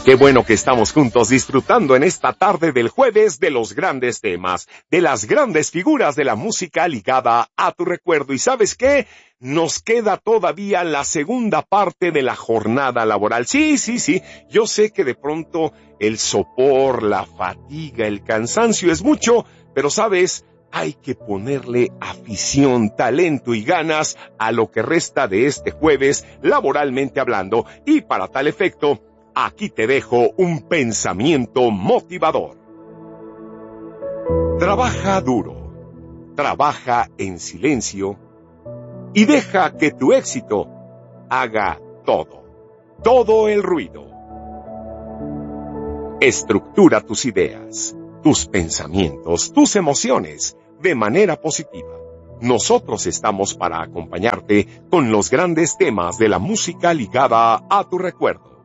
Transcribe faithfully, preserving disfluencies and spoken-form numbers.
Qué bueno que estamos juntos disfrutando en esta tarde del jueves de los grandes temas, de las grandes figuras de la música ligada a tu recuerdo. ¿Y sabes qué? Nos queda todavía la segunda parte de la jornada laboral. Sí, sí, sí, yo sé que de pronto el sopor, la fatiga, el cansancio es mucho, pero ¿sabes? Hay que ponerle afición, talento y ganas a lo que resta de este jueves laboralmente hablando. Y para tal efecto, aquí te dejo un pensamiento motivador. Trabaja duro, trabaja en silencio y deja que tu éxito haga todo, todo el ruido. Estructura tus ideas, tus pensamientos, tus emociones de manera positiva. Nosotros estamos para acompañarte con los grandes temas de la música ligada a tu recuerdo.